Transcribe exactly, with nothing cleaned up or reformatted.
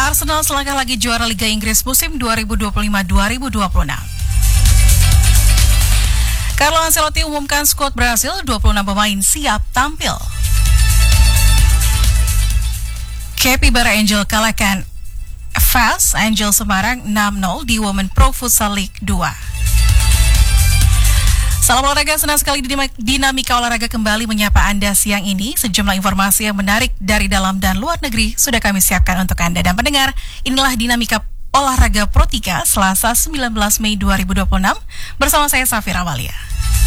Arsenal selangkah lagi juara Liga Inggris musim dua ribu dua puluh lima dua ribu dua puluh enam. Carlo Ancelotti umumkan skuad Brasil, dua puluh enam pemain siap tampil. Capybara Angel kalahkan Fast Angel Semarang enam nol di Women Pro Futsal League dua. Salam olahraga, senang sekali dinamika olahraga kembali menyapa Anda siang ini. Sejumlah informasi yang menarik dari dalam dan luar negeri sudah kami siapkan untuk Anda. Dan pendengar, inilah dinamika olahraga Pro tiga Selasa sembilan belas Mei dua ribu dua puluh enam bersama saya Safira Walia.